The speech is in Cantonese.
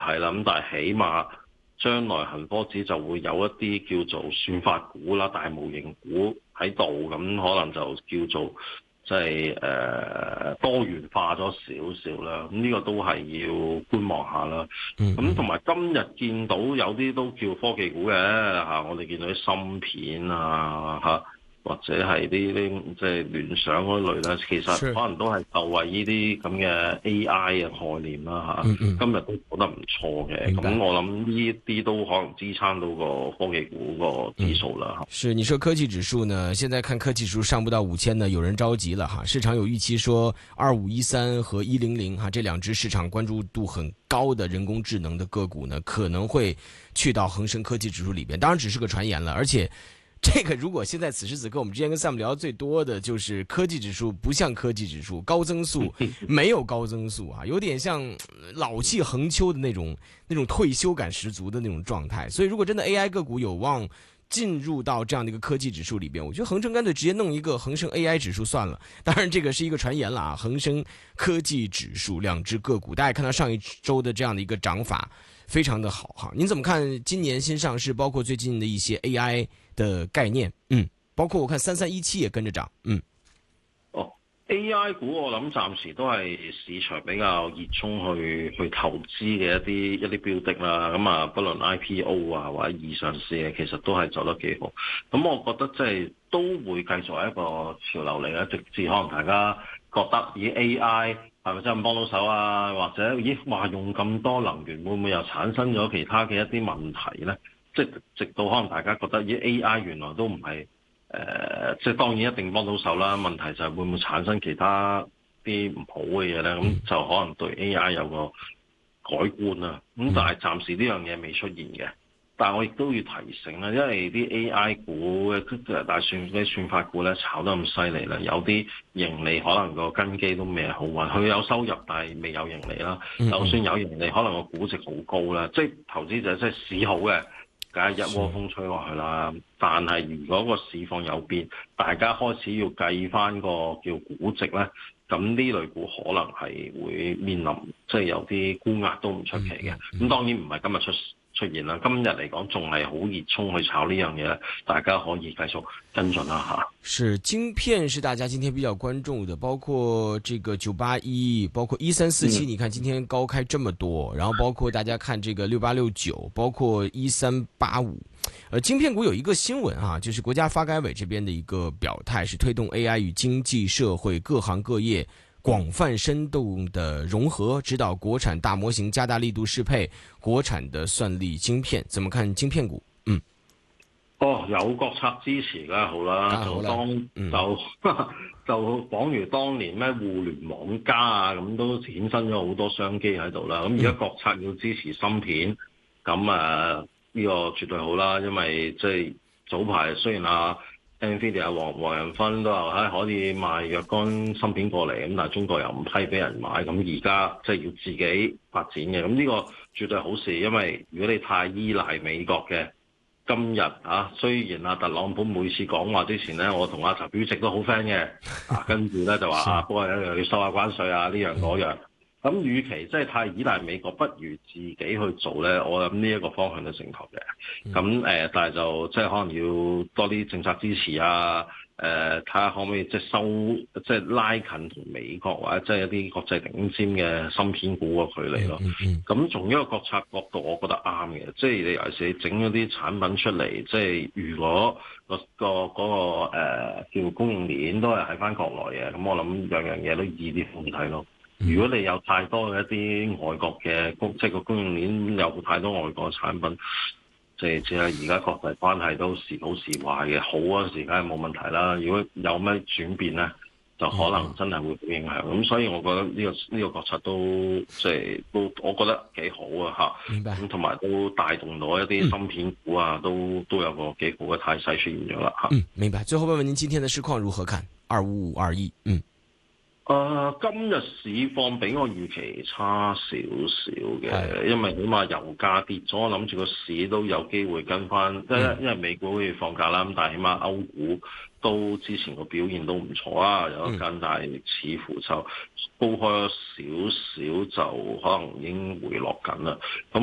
係啦，咁但係起碼將來恒科指就會有一啲叫做算法股啦、大模型股喺度，咁可能就叫做即係多元化咗少少啦。咁呢個都係要觀望下啦。咁同埋今日見到有啲都叫科技股嘅嚇，我哋見到啲芯片啊嚇，或者係啲即係聯想嗰類咧，其實可能都係受惠呢啲咁嘅 AI 嘅概念啦嚇。今日都做得唔錯嘅，咁我諗呢啲都可能支撐到個科技股個指數啦。 是，你說科技指數呢？現在看科技指數上不到5000呢，有人着急了哈。市場有預期說2513和100哈，這兩隻市場關注度很高的人工智能的個股呢，可能會去到恒生科技指數裏邊。當然只是個傳言了，而且這個如果現在此時此刻，我們之前跟 Sam 聊最多的就是科技指數不像科技指數，高增速沒有高增速啊，有點像老氣橫秋的那種退休感十足的那種狀態。所以如果真的 AI 個股有望進入到這樣的一個科技指數裏邊，我覺得恒生乾脆直接弄一個恒生 AI 指數算了。當然這個是一個傳言啦，恒生科技指數兩隻個股，大家看到上一周的這樣的一個漲法非常的好哈。您怎麼看今年新上市，包括最近的一些 AI 的概念？包括我看3317也跟着漲。 AI 股我諗暫時都係市場比較熱衷去投資嘅一啲標的啦，咁啊不論 IPO 啊或者已上市嘅，其實都係走得幾好。咁我覺得即係都會繼續係一個潮流嚟嘅，直至可能大家覺得咦 AI 係咪真係幫到手啊？或者咦話用咁多能源會唔會又產生咗其他嘅一啲問題咧？即係直到可能大家覺得咦 AI 原來都唔係。即係當然一定幫到手啦，問題就係會唔會產生其他啲唔好嘅嘢咧？咁就可能對 AI 有個改觀啦。咁但係暫時呢樣嘢未出現嘅。但係我亦都要提醒啦，因為啲 AI 股嘅大算法股咧炒得咁犀利啦，有啲盈利可能個根基都未係好穩，佢有收入但係未有盈利啦。就算有盈利，可能個估值好高啦。即係投資者即係市好嘅，梗係一窩蜂吹落去啦。但係如果個市況有變，大家開始要計翻個叫估值咧，咁呢類股可能係會面臨即係有啲沽壓都唔出奇嘅。咁當然唔係今日出現啦，今日嚟講仲係好熱衷去炒呢樣嘢咧，大家可以繼續跟進啦嚇。 是晶片是大家今天比較關注的，包括這個981，包括1347，你看今天高開這麼多，然後包括大家看這個6869，包括1385。晶片股有一個新聞啊，就是國家發改委這邊的一個表態，是推動 AI 與經濟社會各行各業廣泛深度的融合，指導國產大模型加大力度適配國產的算力晶片。怎麼看晶片股？ 有國策支持梗係好啦，就仿如當年咩互聯網加啊，咁都衍生咗好多商機喺度啦。咁而家國策要支持芯片，咁呢個絕對好啦，因為即係早排雖然NVIDIA 黃仁勳都話可以賣若干芯片過嚟，咁但係中國又唔批俾人買，咁而家即係要自己發展嘅，咁呢個絕對係好事，因為如果你太依賴美國嘅，今日雖然特朗普每次講話之前咧，我同習主席都好 friend 嘅，跟住咧就話不過又要收下關稅呢樣嗰樣。咁，與其即係太依賴美國，不如自己去做咧。我諗呢一個方向都正確嘅。咁但係就即係可能要多啲政策支持啊。睇下可唔可以即係拉近同美國或者即係一啲國際頂尖嘅芯片股嘅距離咯。咁從一個國策角度，我覺得啱嘅。即係你尤其是你整咗啲產品出嚟，即係如果嗰個叫供應鏈都係喺翻國內嘅，咁我諗樣樣嘢都易啲放睇咯。如果你有太多嘅一啲外國嘅即係個供應鏈有太多外國嘅產品，即係而家國際關係都時好時壞嘅，好嗰時梗係冇問題啦。如果有咩轉變咧，就可能真係會有影響。咁所以我覺得呢個國策都即係都我覺得幾好啊嚇。 明白。咁同埋都帶動到一啲芯片股啊，都有個幾好嘅態勢出現咗啦嚇。 明白。最後問問您今天的市況如何看？2552。 今日市況比我預期差少少嘅，因為起碼油價跌咗，我諗住個市都有機會跟翻，因為美股好似放假啦，咁但係起碼歐股都之前個表現都唔錯啊，有一間，但係似乎就高開咗少少，就可能已經回落緊啦。咁